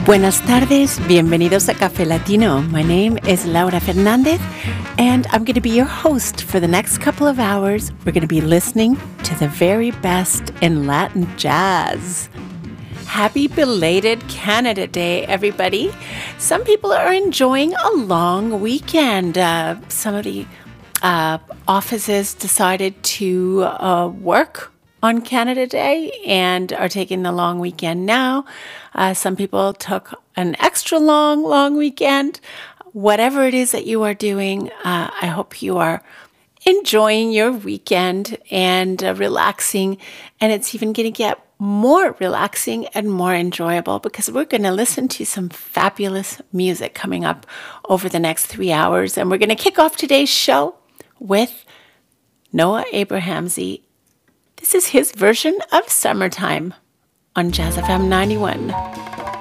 Buenas tardes, bienvenidos a Café Latino. My name is Laura Fernandez, and I'm going to be your host for the next couple of hours. We're going to be listening to the very best in Latin jazz. Happy belated Canada Day, everybody. Some people are enjoying a long weekend. Some of the offices decided to work on Canada Day and are taking the long weekend now. Some people took an extra long weekend. Whatever it is that you are doing, I hope you are enjoying your weekend and relaxing. And it's even going to get more relaxing and more enjoyable because we're going to listen to some fabulous music coming up over the next 3 hours. And we're going to kick off today's show with Noah Abrahamsey. This is his version of Summertime on Jazz FM 91.